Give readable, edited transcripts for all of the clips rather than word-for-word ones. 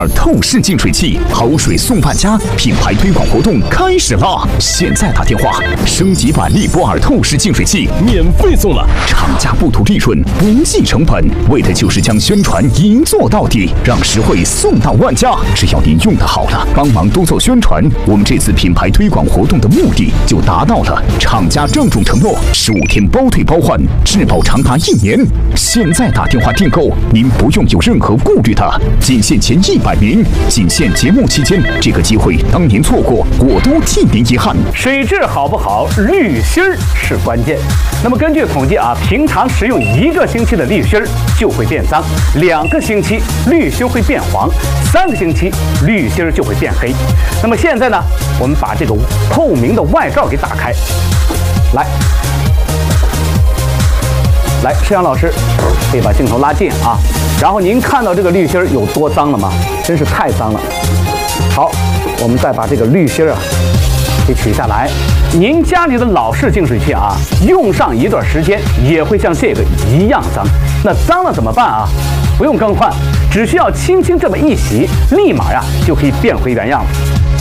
透视净水器，好水送万家，品牌推广活动开始啦！现在打电话，升级版利波尔透视净水器免费送了，厂家不图利润，不计成本，为的就是将宣传一做到底，让实惠送到万家。只要您用得好了，帮忙多做宣传，我们这次品牌推广活动的目的就达到了。厂家郑重承诺，15天包退包换，质保长达1年。现在打电话订购，您不用有任何顾虑的，仅限前100名，仅限节目期间，这个机会当您错过，我都替您遗憾。 水质好不好，滤芯儿是关键。那么根据统计啊，平常使用1个星期的滤芯儿就会变脏，2个星期滤芯会变黄，3个星期滤芯儿就会变黑。那么现在呢，我们把这个透明的外罩给打开，来，摄阳老师可以把镜头拉近啊。然后您看到这个滤芯有多脏了吗？真是太脏了。好，我们再把这个滤芯给取下来。您家里的老式净水器啊，用上一段时间也会像这个一样脏。那脏了怎么办啊？不用更换，只需要轻轻这么一洗，立马就可以变回原样了。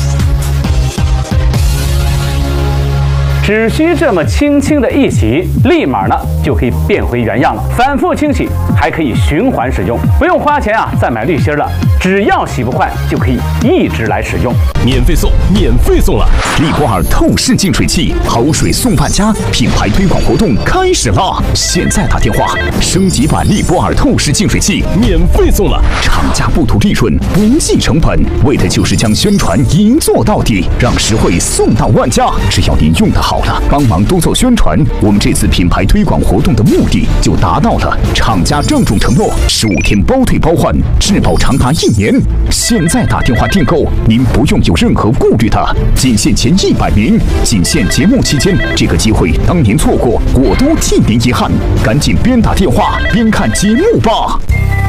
只需这么轻轻的一洗，立马就可以变回原样了。反复清洗，还可以循环使用，不用花钱再买滤芯了。只要洗不坏，就可以一直来使用。 免费送了！利波尔透视净水器，好水送万家，品牌推广活动开始啦！现在打电话，升级版利波尔透视净水器免费送了，厂家不图利润，不计成本，为的就是将宣传一做到底，让实惠送到万家。只要您用得好了，帮忙多做宣传，我们这次品牌推广活动的目的就达到了。厂家郑重承诺，15天包退包换，质保长达1年。现在打电话订购，您不用有任何顾虑的，仅限前100名，仅限节目期间，这个机会当您错过，我都替您遗憾。赶紧边打电话边看节目吧。